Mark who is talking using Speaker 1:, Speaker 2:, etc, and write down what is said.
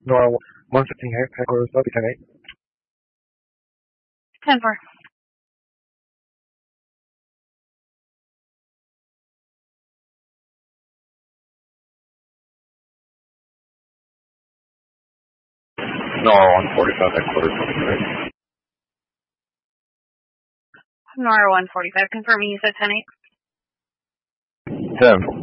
Speaker 1: NORA 115 headquarters, copy 10-8.
Speaker 2: 10-4.
Speaker 3: NORA 145 headquarters, copy 10-8.
Speaker 2: NORA 145, confirming you said 10-8.
Speaker 3: 10.